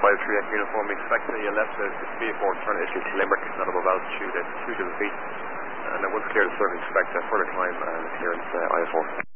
53 uniform, we expect that you left the VA4 trying to issue to Limerick, not above altitude at 2 feet. And once cleared, certainly expect further climb and clearance IS4.